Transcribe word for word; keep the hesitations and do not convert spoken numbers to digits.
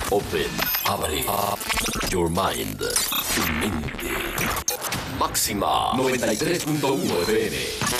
Open, abre up your mind, tu mente. Máxima noventa y tres punto uno F M.